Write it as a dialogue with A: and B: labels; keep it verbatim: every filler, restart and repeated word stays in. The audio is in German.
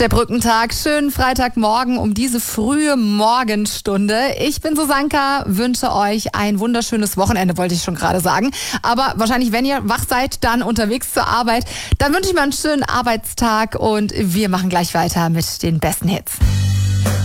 A: Der Brückentag, schönen Freitagmorgen um diese frühe Morgenstunde. Ich bin Susanka, wünsche euch ein wunderschönes Wochenende, wollte ich schon gerade sagen. Aber wahrscheinlich, wenn ihr wach seid, dann unterwegs zur Arbeit, dann wünsche ich mir einen schönen Arbeitstag und wir machen gleich weiter mit den besten Hits.